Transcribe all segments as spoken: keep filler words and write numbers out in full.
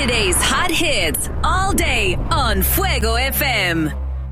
Friday's hot hits all day on Fuego F M.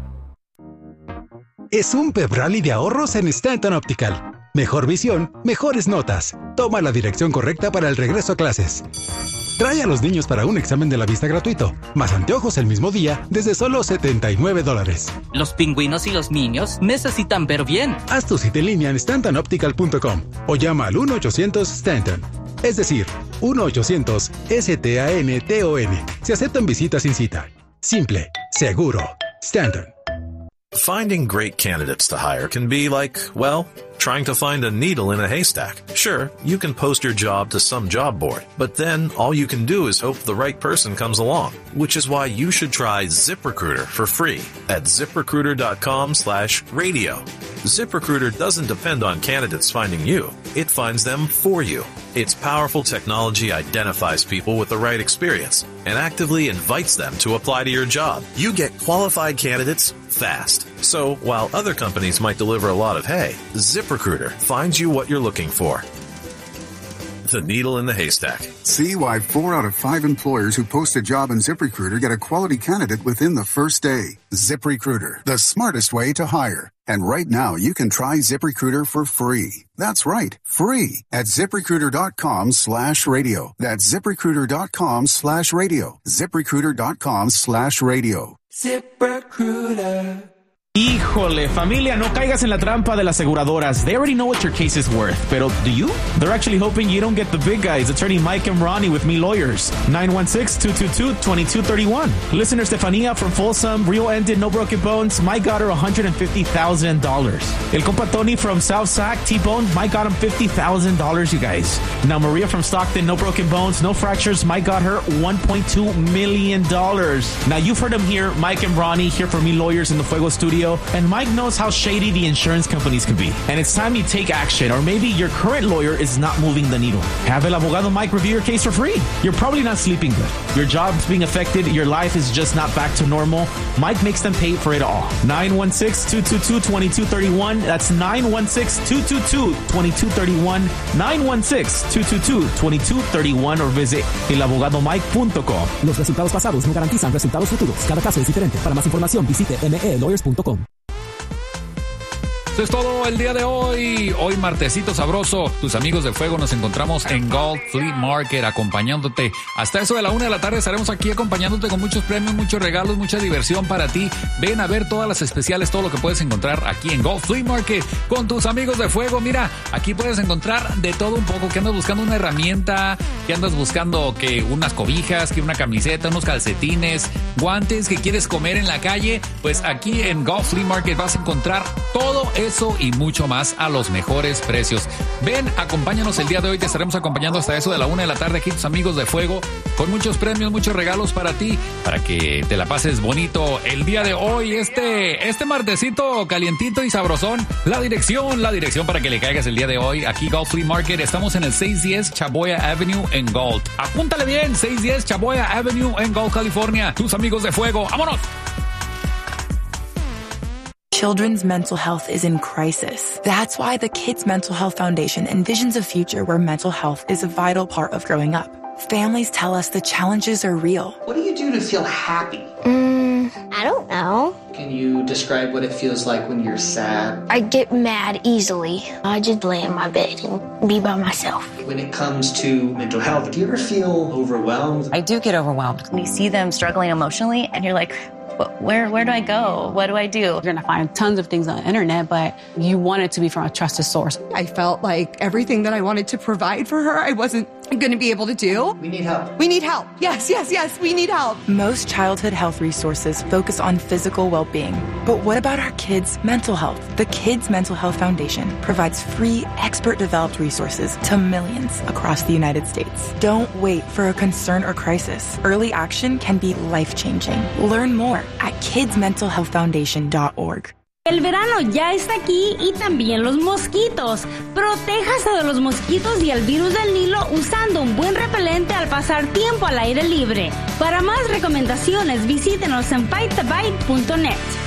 Es un pep rally de ahorros en Stanton Optical. Mejor visión, mejores notas. Toma la dirección correcta para el regreso a clases. Trae a los niños para un examen de la vista gratuito, más anteojos el mismo día desde solo setenta y nueve dólares. Los pingüinos y los niños necesitan ver bien. Haz tu cita en línea en stanton optical punto com o llama al uno ochocientos Stanton. Es decir, uno ochocientos S T A N T O N. Se aceptan visitas sin cita. Simple, seguro. Stanton. Finding great candidates to hire can be like, well, trying to find a needle in a haystack. Sure, you can post your job to some job board, but then all you can do is hope the right person comes along, which is why you should try ZipRecruiter for free at ZipRecruiter.com slash radio. ZipRecruiter doesn't depend on candidates finding you. It finds them for you. Its powerful technology identifies people with the right experience and actively invites them to apply to your job. You get qualified candidates fast. So while other companies might deliver a lot of hay, ZipRecruiter finds you what you're looking for. The needle in the haystack. See why four out of five employers who post a job in ZipRecruiter get a quality candidate within the first day. ZipRecruiter, the smartest way to hire. And right now, you can try ZipRecruiter for free. That's right, free at ZipRecruiter.com slash radio. That's ZipRecruiter.com slash radio. ZipRecruiter.com slash radio. ZipRecruiter. Híjole, familia, no caigas en la trampa de las aseguradoras. They already know what your case is worth. Pero, do you? They're actually hoping you don't get the big guys. Attorney Mike and Ronnie with Me Lawyers. nine one six, two two two, two two three one. Listener Stefania from Folsom, Rio ended, no broken bones. Mike got her one hundred fifty thousand dollars. El compa Tony from South Sac, T-Bone, Mike got him fifty thousand dollars, you guys. Now, Maria from Stockton, no broken bones, no fractures. Mike got her one point two million dollars. Now, you've heard him here, Mike and Ronnie, here for Me Lawyers in the Fuego Studio. And Mike knows how shady the insurance companies can be. And it's time you take action, or maybe your current lawyer is not moving the needle. Have El Abogado Mike review your case for free. You're probably not sleeping good. Your job's being affected. Your life is just not back to normal. Mike makes them pay for it all. nine one six, two two two, two two three one. That's nine one six, two two two, two two three one. nine one six, two two two, two two three one or visit el abogado mike punto com. Los resultados pasados no garantizan resultados futuros. Cada caso es diferente. Para más información, visite m e lawyers punto com. Eso es todo el día de hoy. Hoy martesito sabroso. Tus amigos de Fuego nos encontramos en Gulf Flea Market acompañándote. Hasta eso de la una de la tarde estaremos aquí acompañándote con muchos premios, muchos regalos, mucha diversión para ti. Ven a ver todas las especiales, todo lo que puedes encontrar aquí en Gulf Flea Market con tus amigos de Fuego. Mira, aquí puedes encontrar de todo un poco. Que andas buscando una herramienta, que andas buscando que unas cobijas, que una camiseta, unos calcetines, guantes, que quieres comer en la calle. Pues aquí en Gulf Flea Market vas a encontrar todo eso. Eso y mucho más a los mejores precios. Ven, acompáñanos el día de hoy. Te estaremos acompañando hasta eso de la una de la tarde aquí tus amigos de Fuego con muchos premios, muchos regalos para ti, para que te la pases bonito el día de hoy. Este, este martesito calientito y sabrosón. La dirección, la dirección para que le caigas el día de hoy. Aquí Gulf Flea Market. Estamos en el seiscientos diez Chaboya Avenue en Gulf. Apúntale bien, seiscientos diez Chaboya Avenue en Gulf, California. Tus amigos de Fuego. ¡Vámonos! Children's mental health is in crisis. That's why the Kids Mental Health Foundation envisions a future where mental health is a vital part of growing up. Families tell us the challenges are real. What do you do to feel happy? Mm, I don't know. Can you describe what it feels like when you're sad? I get mad easily. I just lay in my bed and be by myself. When it comes to mental health, do you ever feel overwhelmed? I do get overwhelmed. When you see them struggling emotionally and you're like, Where where do I go? What do I do? You're going to find tons of things on the internet, but you want it to be from a trusted source. I felt like everything that I wanted to provide for her, I wasn't going to be able to do. We need help. We need help. Yes, yes, yes, we need help. Most childhood health resources focus on physical well-being. But what about our kids' mental health? The Kids Mental Health Foundation provides free, expert-developed resources to millions across the United States. Don't wait for a concern or crisis. Early action can be life-changing. Learn more at kids mental health foundation dot org. El verano ya está aquí y también los mosquitos. Protéjase de los mosquitos y el virus del Nilo usando un buen repelente al pasar tiempo al aire libre. Para más recomendaciones, visítenos en bite the bite punto net.